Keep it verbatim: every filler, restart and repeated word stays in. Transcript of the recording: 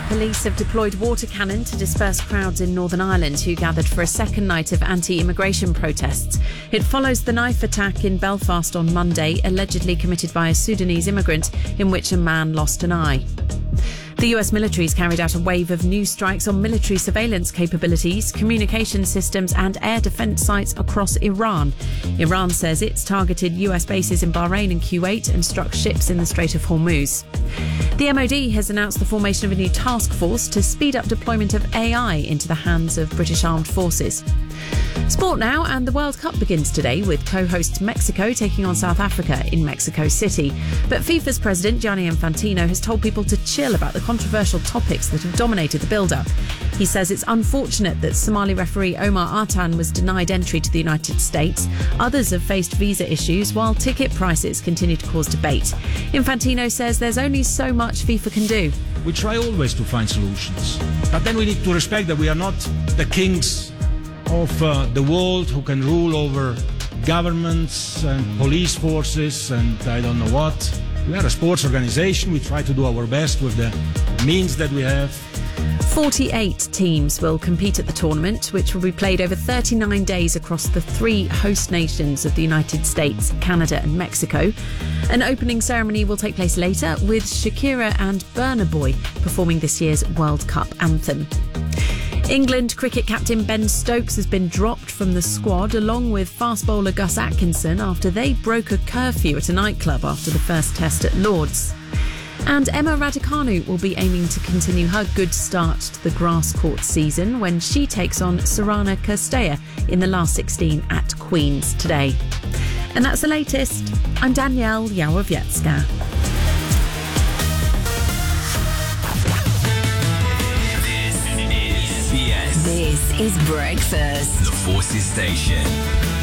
Police have deployed water cannon to disperse crowds in Northern Ireland who gathered for a second night of anti-immigration protests. It follows the knife attack in Belfast on Monday, allegedly committed by a Sudanese immigrant, in which a man lost an eye. The U S military has carried out a wave of new strikes on military surveillance capabilities, communication systems and air defence sites across Iran. Iran says it's targeted U S bases in Bahrain and Kuwait and struck ships in the Strait of Hormuz. The M O D has announced the formation of a new task force to speed up deployment of A I into the hands of British armed forces. Sport now, and the World Cup begins today with co-hosts Mexico taking on South Africa in Mexico City. But FIFA's president Gianni Infantino has told people to chill about the controversial topics that have dominated the build-up. He says it's unfortunate that Somali referee Omar Artan was denied entry to the United States. Others have faced visa issues, while ticket prices continue to cause debate. Infantino says there's only so much FIFA can do. We try always to find solutions, but then we need to respect that we are not the kings of uh, the world who can rule over governments and police forces and I don't know what. We are a sports organization. We try to do our best with the means that we have. forty-eight teams will compete at the tournament, which will be played over thirty-nine days across the three host nations of the United States, Canada and Mexico. An opening ceremony will take place later, with Shakira and Burna Boy performing this year's World Cup anthem. England cricket captain Ben Stokes has been dropped from the squad along with fast bowler Gus Atkinson after they broke a curfew at a nightclub after the first test at Lord's. And Emma Raducanu will be aiming to continue her good start to the grass court season when she takes on Sorana Cîrstea in the last sixteen at Queen's today. And that's the latest. I'm Danielle Yałowiecka. This is Breakfast. The Forces Station.